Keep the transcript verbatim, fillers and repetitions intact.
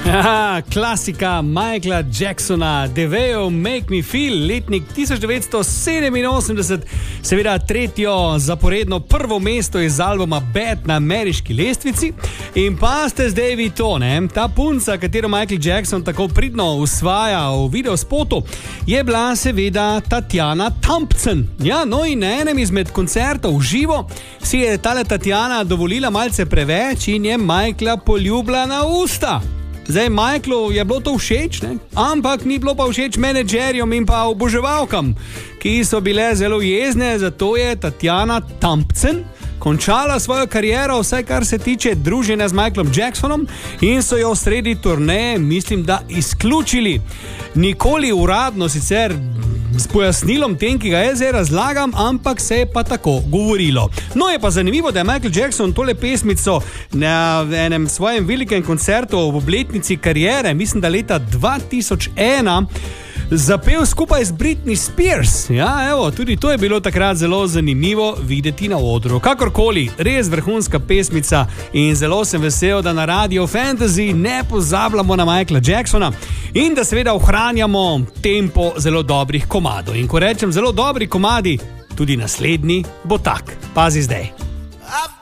Aha, klasika Michaela Jacksona, The Way You Make Me Feel, letnik tisoč devetsto sedeminosemdeset, seveda tretjo zaporedno prvo mesto iz albuma Bad na ameriški lestvici. In pa ste zdaj vi to, ne? Ta punca, katero Michael Jackson tako pridno usvaja v videospotu, je bila seveda Tatjana Thompson. Ja, no in na enem izmed koncertov v živo si je tale Tatjana dovolila malce preveč in je Michaela poljubila na usta. Zdaj, Michaelu je bilo to všeč, ne? Ampak ni bilo pa všeč menedžerjem in pa oboževalkam, ki so bile zelo jezne, zato je Tatjana Thompson končala svojo kariero, vsaj kar se tiče druženja z Michaelom Jacksonom, in so jo sredi turneje, mislim, da izključili. Nikoli uradno sicer s pojasnilom tem, ki ga jaz zdaj razlagam, ampak se je pa tako govorilo. No, je pa zanimivo, da je Michael Jackson tole pesmico na enem svojem velikem koncertu v obletnici kariere, mislim, da leta dva tisoč ena, zapel skupaj z Britney Spears. Ja, evo, tudi to je bilo takrat zelo zanimivo videti na odru. Kakorkoli, res vrhunska pesmica in zelo sem vesel, da na Radio Fantasy ne pozabljamo na Michaela Jacksona in da seveda ohranjamo tempo zelo dobrih komadov. In ko rečem zelo dobri komadi, tudi naslednji bo tak. Pazi zdaj.